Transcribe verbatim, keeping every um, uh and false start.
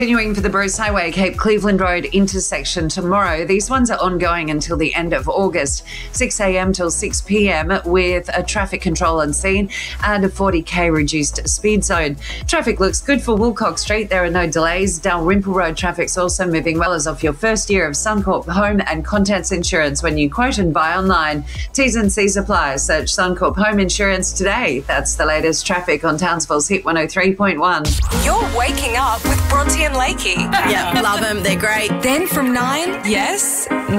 Continuing for the Bruce Highway, Cape Cleveland Road intersection tomorrow. These ones are ongoing until the end of August, six a m till six p m with a traffic control on scene and a forty k reduced speed zone. Traffic looks good for Woolcock Street. There are no delays. Dalrymple Road traffic's also moving well as off your first year of Suncorp Home and Contents Insurance when you quote and buy online. T's and C's apply. Search Suncorp Home Insurance today. That's the latest traffic on Townsville's Hit one oh three point one. You're waking up with Bronte and Lakey. Yeah, love them. They're great. Then from nine, yes,